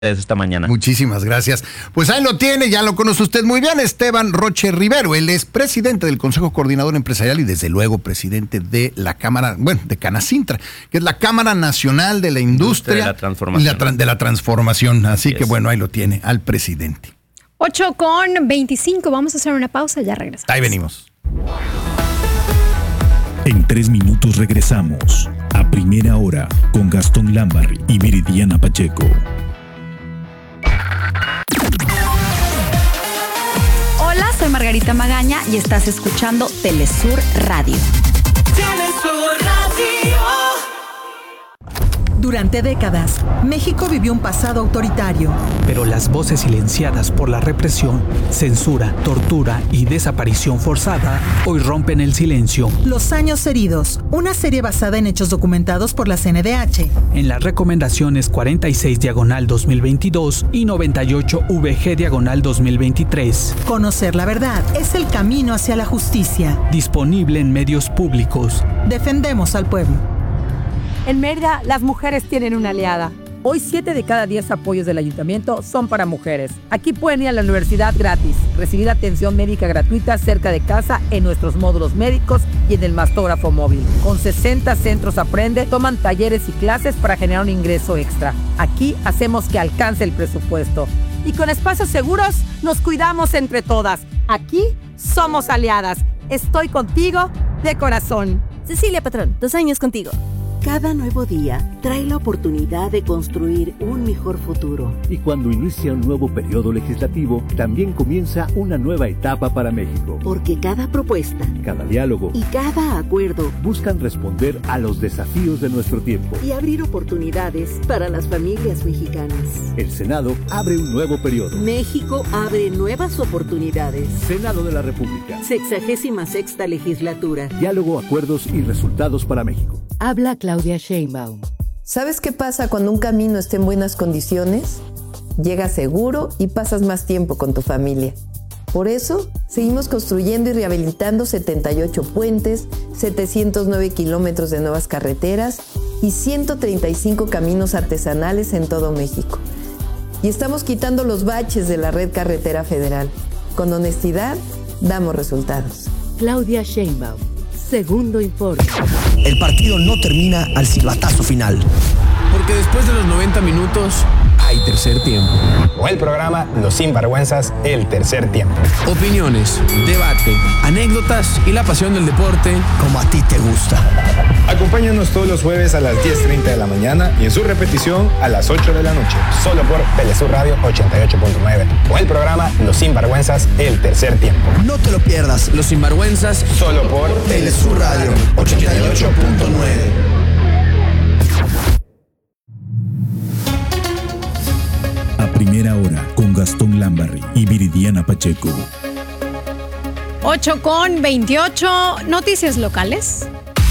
esta mañana. Muchísimas gracias. Pues ahí lo tiene, ya lo conoce usted muy bien, Esteban Roche Rivero. Él es presidente del Consejo Coordinador Empresarial y desde luego presidente de la Cámara, de Canacintra, que es la Cámara Nacional de la Industria de la Transformación. de la Transformación. Así que es. Bueno, ahí lo tiene, al presidente. 8:25, vamos a hacer una pausa, ya regresamos. Ahí venimos. En 3 minutos regresamos a Primera Hora con Gastón Lambarri y Viridiana Pacheco. Hola, soy Margarita Magaña y estás escuchando Telesur Radio. Telesur Radio. Durante décadas, México vivió un pasado autoritario. Pero las voces silenciadas por la represión, censura, tortura y desaparición forzada hoy rompen el silencio. Los años heridos, una serie basada en hechos documentados por la CNDH. En las recomendaciones 46/2022 y 98/VG/2023. Conocer la verdad es el camino hacia la justicia. Disponible en medios públicos. Defendemos al pueblo. En Mérida, las mujeres tienen una aliada. Hoy 7 de cada 10 apoyos del ayuntamiento son para mujeres. Aquí pueden ir a la universidad gratis, recibir atención médica gratuita cerca de casa en nuestros módulos médicos y en el mastógrafo móvil. Con 60 centros Aprende, toman talleres y clases para generar un ingreso extra. Aquí hacemos que alcance el presupuesto. Y con espacios seguros, nos cuidamos entre todas. Aquí somos aliadas. Estoy contigo de corazón. Cecilia Patrón, 2 años contigo. Cada nuevo día trae la oportunidad de construir un mejor futuro. Y cuando inicia un nuevo periodo legislativo, también comienza una nueva etapa para México. Porque cada propuesta, cada diálogo y cada acuerdo buscan responder a los desafíos de nuestro tiempo y abrir oportunidades para las familias mexicanas. El Senado abre un nuevo periodo. México abre nuevas oportunidades. Senado de la República. 66ª legislatura. Diálogo, acuerdos y resultados para México. Habla Claudia Sheinbaum. ¿Sabes qué pasa cuando un camino está en buenas condiciones? Llegas seguro y pasas más tiempo con tu familia. Por eso, seguimos construyendo y rehabilitando 78 puentes, 709 kilómetros de nuevas carreteras y 135 caminos artesanales en todo México. Y estamos quitando los baches de la red carretera federal. Con honestidad, damos resultados. Claudia Sheinbaum. Segundo informe. El partido no termina al silbatazo final. Porque después de los 90 minutos hay tercer tiempo. O el programa Los Sinvergüenzas, el tercer tiempo. Opiniones, debate, anécdotas y la pasión del deporte como a ti te gusta. Acompáñanos todos los jueves a las 10:30 de la mañana y en su repetición a las 8 de la noche. Solo por Telesur Radio 88.9. O el programa Los Sinvergüenzas, el tercer tiempo. No te lo pierdas. Los Sinvergüenzas, solo por Telesur Radio 88.9. Primera Hora con Gastón Lambarri y Viridiana Pacheco. 8:28, noticias locales.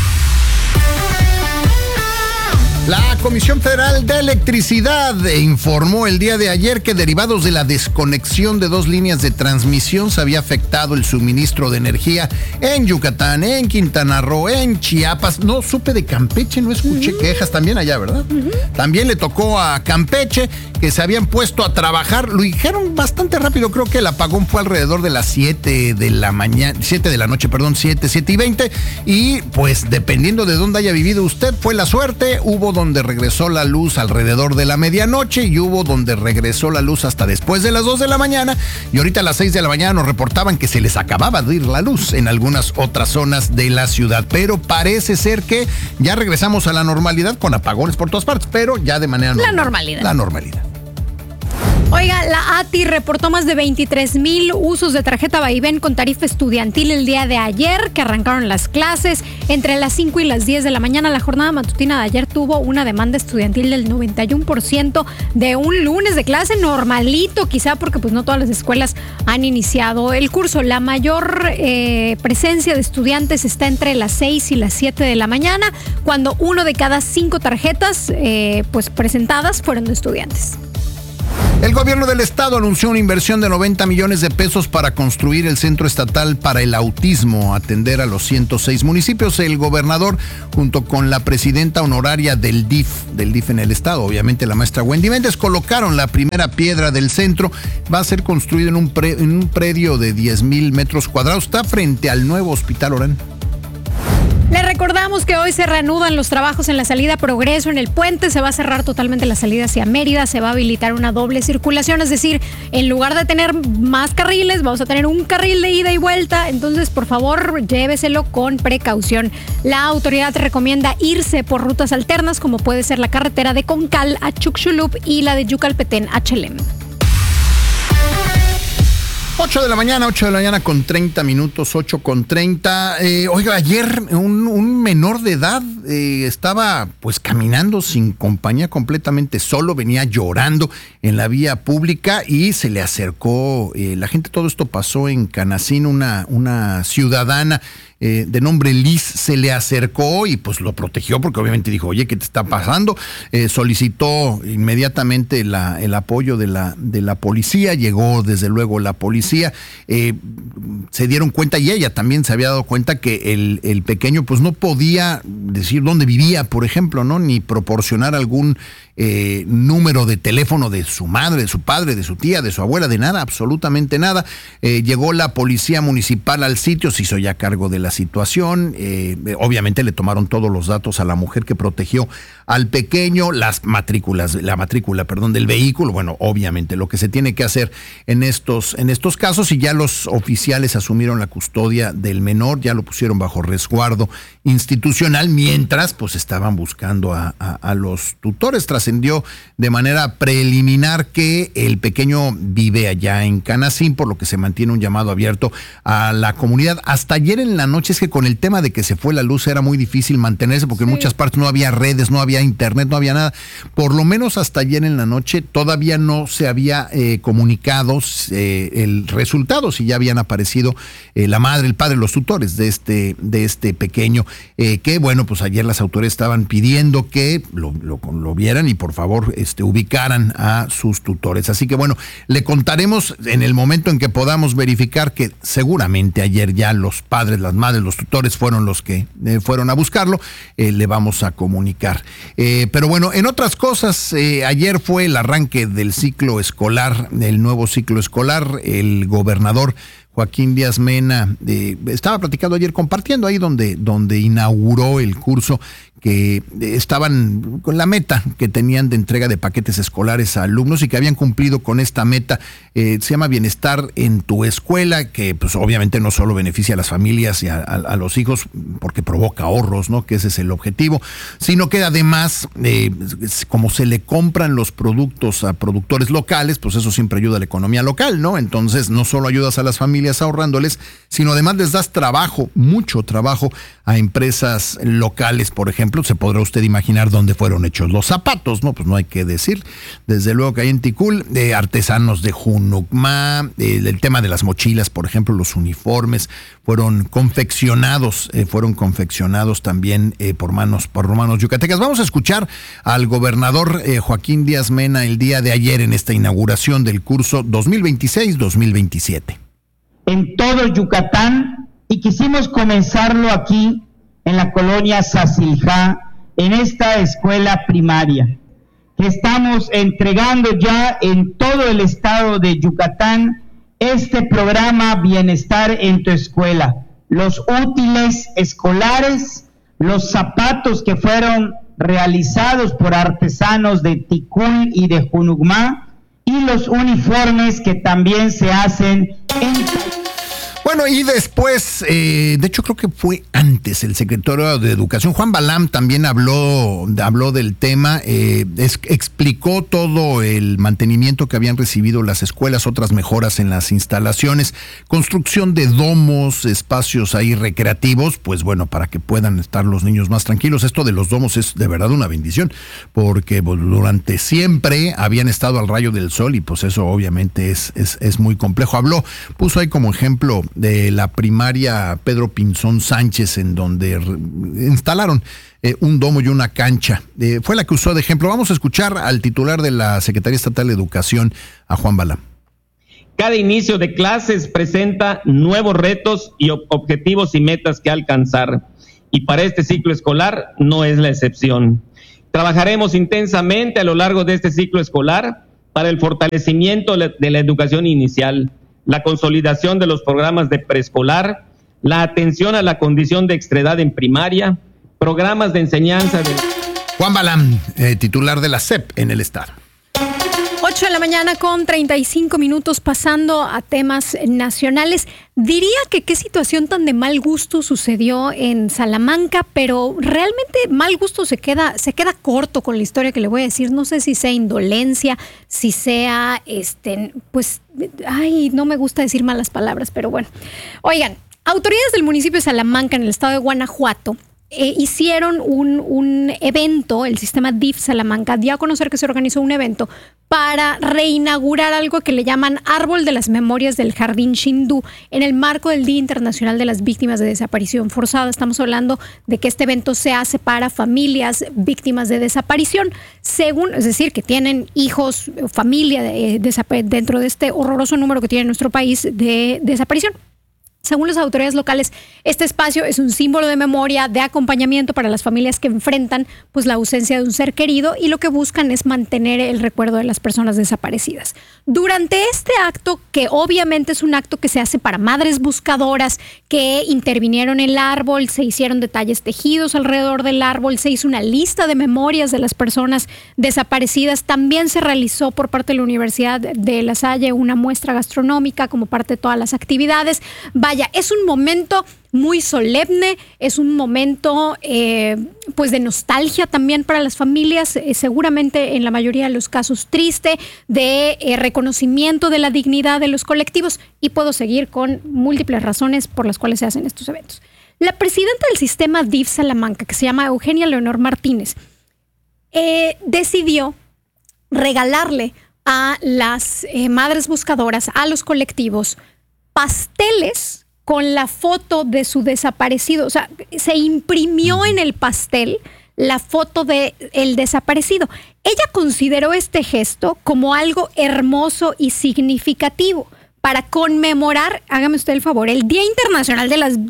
La Comisión Federal de Electricidad informó el día de ayer que derivados de la desconexión de 2 líneas de transmisión se había afectado el suministro de energía en Yucatán, en Quintana Roo, en Chiapas. No supe de Campeche, no escuché quejas también allá, ¿verdad? También le tocó a Campeche, que se habían puesto a trabajar. Lo dijeron bastante rápido, creo que el apagón fue alrededor de las 7 de la noche, 7:20. Y pues dependiendo de dónde haya vivido usted, fue la suerte. Hubo donde regresó la luz alrededor de la medianoche y hubo donde regresó la luz hasta después de las 2 de la mañana. Y ahorita a las 6 de la mañana nos reportaban que se les acababa de ir la luz en algunas otras zonas de la ciudad. Pero parece ser que ya regresamos a la normalidad con apagones por todas partes, pero ya de manera normal. La normalidad. Oiga, la ATI reportó más de 23,000 usos de tarjeta Vaivén con tarifa estudiantil el día de ayer, que arrancaron las clases entre las 5 y las 10 de la mañana. La jornada matutina de ayer tuvo una demanda estudiantil del 91% de un lunes de clase normalito, quizá porque pues no todas las escuelas han iniciado el curso. La mayor presencia de estudiantes está entre las 6 y las 7 de la mañana, cuando 1 de cada 5 tarjetas pues presentadas fueron de estudiantes. El gobierno del estado anunció una inversión de 90 millones de pesos para construir el Centro Estatal para el Autismo, atender a los 106 municipios. El gobernador, junto con la presidenta honoraria del DIF en el estado, obviamente la maestra Wendy Méndez, colocaron la primera piedra del centro. Va a ser construido en un predio de 10,000 metros cuadrados. Está frente al nuevo Hospital Orán. Le recordamos que hoy se reanudan los trabajos en la salida Progreso en el puente. Se va a cerrar totalmente la salida hacia Mérida. Se va a habilitar una doble circulación. Es decir, en lugar de tener más carriles, vamos a tener un carril de ida y vuelta. Entonces, por favor, lléveselo con precaución. La autoridad recomienda irse por rutas alternas, como puede ser la carretera de Concal a Chuxulub y la de Yucalpetén a Chelem. 8 de la mañana con 30 minutos, 8:30. Oiga, ayer un menor de edad estaba pues caminando sin compañía, completamente solo, venía llorando en la vía pública y se le acercó la gente. Todo esto pasó en Canacín, una ciudadana de nombre Liz se le acercó y pues lo protegió porque obviamente dijo, oye, ¿qué te está pasando? Solicitó inmediatamente el apoyo de la policía, llegó desde luego la policía, se dieron cuenta y ella también se había dado cuenta que el pequeño pues no podía decir dónde vivía, por ejemplo, ¿no? Ni proporcionar algún número de teléfono de su madre, de su padre, de su tía, de su abuela, de nada, absolutamente nada. Llegó la policía municipal al sitio, se hizo ya cargo de la situación. Obviamente le tomaron todos los datos a la mujer que protegió al pequeño, la matrícula del vehículo. Bueno, obviamente lo que se tiene que hacer en estos casos, y ya los oficiales asumieron la custodia del menor, ya lo pusieron bajo resguardo institucional, mientras pues estaban buscando a los tutores. Trascendió de manera preliminar que el pequeño vive allá en Canacín, por lo que se mantiene un llamado abierto a la comunidad. Hasta ayer en la noche, es que con el tema de que se fue la luz era muy difícil mantenerse, porque en muchas partes no había redes, no había internet, no había nada. Por lo menos hasta ayer en la noche todavía no se había comunicado el resultado, si ya habían aparecido la madre, el padre, los tutores de este pequeño, que bueno, pues ayer las autoridades estaban pidiendo que lo vieran y por favor ubicaran a sus tutores. Así que bueno, le contaremos en el momento en que podamos verificar que seguramente ayer ya los padres, las madres, los tutores fueron los que fueron a buscarlo, le vamos a comunicar. Pero bueno, en otras cosas, ayer fue el arranque del ciclo escolar, el nuevo ciclo escolar. El gobernador Joaquín Díaz Mena estaba platicando ayer, compartiendo ahí donde inauguró el curso, que estaban con la meta que tenían de entrega de paquetes escolares a alumnos y que habían cumplido con esta meta. Se llama Bienestar en tu Escuela, que pues obviamente no solo beneficia a las familias y a los hijos porque provoca ahorros, ¿no? Que ese es el objetivo, sino que además, como se le compran los productos a productores locales, pues eso siempre ayuda a la economía local, ¿no? Entonces no solo ayudas a las familias ahorrándoles, sino además les das trabajo, mucho trabajo a empresas locales. Por ejemplo, se podrá usted imaginar dónde fueron hechos los zapatos, ¿no? Pues no hay que decir. Desde luego que hay en Ticul, artesanos de Junucmá, el tema de las mochilas, por ejemplo, los uniformes fueron confeccionados también por manos yucatecas. Vamos a escuchar al gobernador Joaquín Díaz Mena el día de ayer en esta inauguración del curso 2026-2027. En todo Yucatán, y quisimos comenzarlo aquí en la colonia Sasiljá, en esta escuela primaria, que estamos entregando ya en todo el estado de Yucatán este programa Bienestar en tu Escuela. Los útiles escolares, los zapatos que fueron realizados por artesanos de Ticul y de Junucmá, y los uniformes que también se hacen en... Bueno, y después, de hecho creo que fue antes, el secretario de Educación, Juan Balam, también habló del tema, explicó todo el mantenimiento que habían recibido las escuelas, otras mejoras en las instalaciones, construcción de domos, espacios ahí recreativos, pues bueno, para que puedan estar los niños más tranquilos. Esto de los domos es de verdad una bendición, porque durante siempre habían estado al rayo del sol y pues eso obviamente es muy complejo. Puso ahí como ejemplo de la primaria Pedro Pinzón Sánchez escolares en donde instalaron un domo y una cancha. Fue la que usó de ejemplo. Vamos a escuchar al titular de la Secretaría Estatal de Educación, a Juan Balam. Cada inicio de clases presenta nuevos retos y objetivos y metas que alcanzar. Y para este ciclo escolar no es la excepción. Trabajaremos intensamente a lo largo de este ciclo escolar para el fortalecimiento de la educación inicial, la consolidación de los programas de preescolar, la atención a la condición de extraedad en primaria, programas de enseñanza de... Juan Balam, titular de la SEP en el estado. 8 de la mañana con 35 minutos, pasando a temas nacionales. Diría que qué situación tan de mal gusto sucedió en Salamanca, pero realmente mal gusto se queda corto con la historia que le voy a decir. No sé si sea indolencia, si sea, no me gusta decir malas palabras, pero bueno. Oigan, autoridades del municipio de Salamanca, en el estado de Guanajuato, hicieron un evento. El sistema DIF Salamanca dio a conocer que se organizó un evento para reinaugurar algo que le llaman Árbol de las Memorias del Jardín Xindú en el marco del Día Internacional de las Víctimas de Desaparición Forzada. Estamos hablando de que este evento se hace para familias víctimas de desaparición, es decir, que tienen hijos, familia dentro de este horroroso número que tiene nuestro país de desaparición. Según las autoridades locales, este espacio es un símbolo de memoria, de acompañamiento para las familias que enfrentan pues la ausencia de un ser querido, y lo que buscan es mantener el recuerdo de las personas desaparecidas. Durante este acto, que obviamente es un acto que se hace para madres buscadoras que intervinieron en el árbol, se hicieron detalles tejidos alrededor del árbol, se hizo una lista de memorias de las personas desaparecidas, también se realizó por parte de la Universidad de La Salle una muestra gastronómica como parte de todas las actividades. Vaya, es un momento muy solemne, es un momento pues de nostalgia también para las familias, seguramente en la mayoría de los casos triste, de reconocimiento de la dignidad de los colectivos, y puedo seguir con múltiples razones por las cuales se hacen estos eventos. La presidenta del sistema DIF Salamanca, que se llama Eugenia Leonor Martínez, decidió regalarle a las madres buscadoras, a los colectivos, pasteles con la foto de su desaparecido. O sea, se imprimió en el pastel la foto de el desaparecido. Ella consideró este gesto como algo hermoso y significativo para conmemorar, hágame usted el favor, el Día Internacional de las